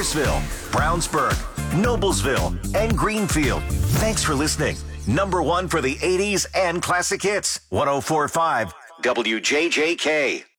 Morrisville, Brownsburg, Noblesville, and Greenfield. Thanks for listening. Number one for the 80s and classic hits. 104.5 WJJK.